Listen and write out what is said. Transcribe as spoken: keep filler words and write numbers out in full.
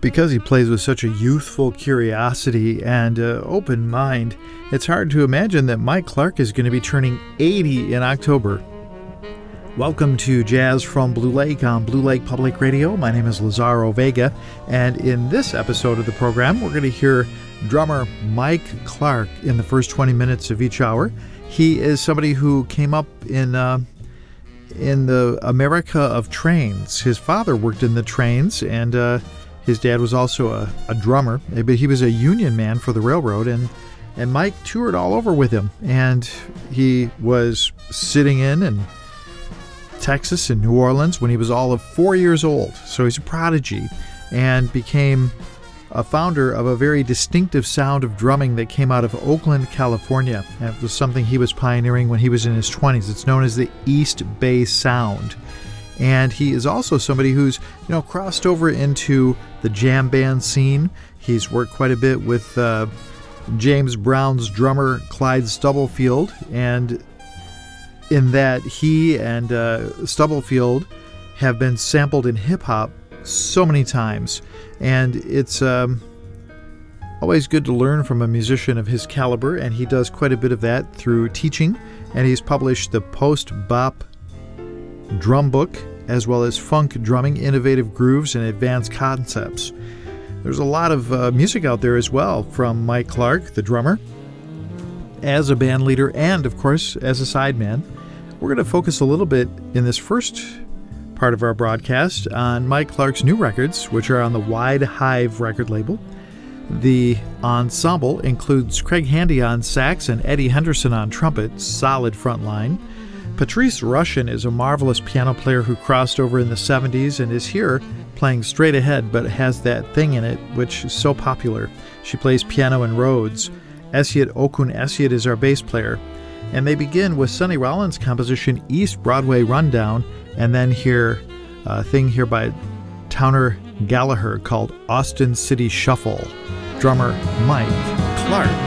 Because he plays with such a youthful curiosity and uh, open mind, it's hard to imagine that Mike Clark is going to be turning eighty in October. Welcome to Jazz from Blue Lake on Blue Lake Public Radio. My name is Lazaro Vega, and in this episode of the program, we're going to hear drummer Mike Clark in the first twenty minutes of each hour. He is somebody who came up in uh, in the America of trains. His father worked in the trains, and uh, his dad was also a, a drummer, but he was a union man for the railroad, and, and Mike toured all over with him. And he was sitting in in Texas and New Orleans when he was all of four years old. So he's a prodigy and became a founder of a very distinctive sound of drumming that came out of Oakland, California. That was something he was pioneering when he was in his twenties. It's known as the East Bay Sound. And he is also somebody who's, you know, crossed over into the jam band scene. He's worked quite a bit with uh, James Brown's drummer Clyde Stubblefield, and in that he and uh, Stubblefield have been sampled in hip-hop so many times. And it's um, always good to learn from a musician of his caliber, and he does quite a bit of that through teaching. And he's published the Post-Bop Drum Book, as well as Funk Drumming, Innovative Grooves, and Advanced Concepts. There's a lot of uh, music out there as well from Mike Clark, the drummer, as a band leader and, of course, as a sideman. We're going to focus a little bit in this first part of our broadcast on Mike Clark's new records, which are on the Wide Hive record label. The ensemble includes Craig Handy on sax and Eddie Henderson on trumpet, solid front line. Patrice Rushen is a marvelous piano player who crossed over in the seventies and is here playing straight ahead, but has that thing in it which is so popular. She plays piano and Rhodes. Esiot Okun Esiot is our bass player. And they begin with Sonny Rollins' composition East Broadway Rundown, and then hear a thing here by Towner Gallagher called Austin City Shuffle. Drummer Mike Clark.